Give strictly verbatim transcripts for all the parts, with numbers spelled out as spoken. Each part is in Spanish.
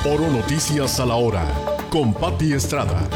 Oro Noticias a la hora, con Pati Estrada.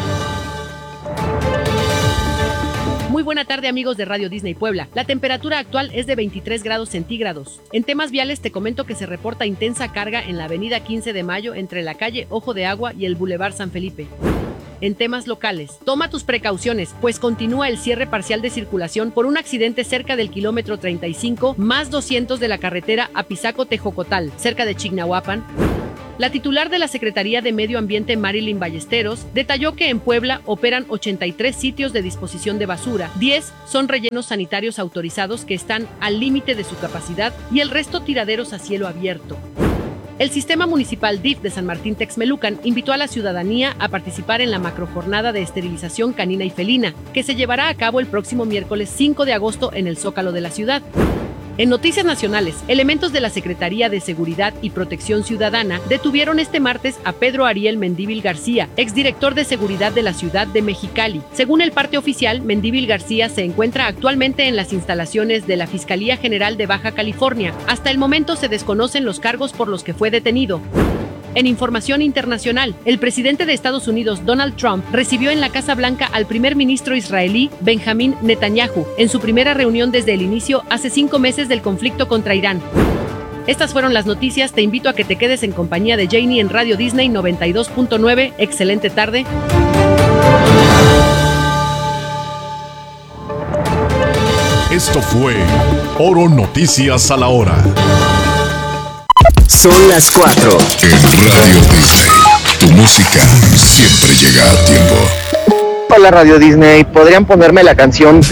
Muy buena tarde, amigos de Radio Disney Puebla. La temperatura actual es de veintitrés grados centígrados. En temas viales te comento que se reporta intensa carga en la avenida quince de mayo entre la calle Ojo de Agua y el Boulevard San Felipe. En temas locales, toma tus precauciones, pues continúa el cierre parcial de circulación por un accidente cerca del kilómetro treinta y cinco más doscientos de la carretera Apizaco-Tejocotal, cerca de Chignahuapan. La titular de la Secretaría de Medio Ambiente, Marilyn Ballesteros, detalló que en Puebla operan ochenta y tres sitios de disposición de basura, diez son rellenos sanitarios autorizados que están al límite de su capacidad y el resto tiraderos a cielo abierto. El Sistema Municipal D I F de San Martín Texmelucan invitó a la ciudadanía a participar en la macrojornada de esterilización canina y felina, que se llevará a cabo el próximo miércoles cinco de agosto en el Zócalo de la ciudad. En noticias nacionales, elementos de la Secretaría de Seguridad y Protección Ciudadana detuvieron este martes a Pedro Ariel Mendívil García, exdirector de Seguridad de la ciudad de Mexicali. Según el parte oficial, Mendívil García se encuentra actualmente en las instalaciones de la Fiscalía General de Baja California. Hasta el momento se desconocen los cargos por los que fue detenido. En información internacional, el presidente de Estados Unidos, Donald Trump, recibió en la Casa Blanca al primer ministro israelí, Benjamín Netanyahu, en su primera reunión desde el inicio hace cinco meses del conflicto contra Irán. Estas fueron las noticias, te invito a que te quedes en compañía de Janie en Radio Disney noventa y dos punto nueve. Excelente tarde. Esto fue Oro Noticias a la hora. Son las cuatro. En Radio Disney, tu música siempre llega a tiempo. Hola Radio Disney, ¿podrían ponerme la canción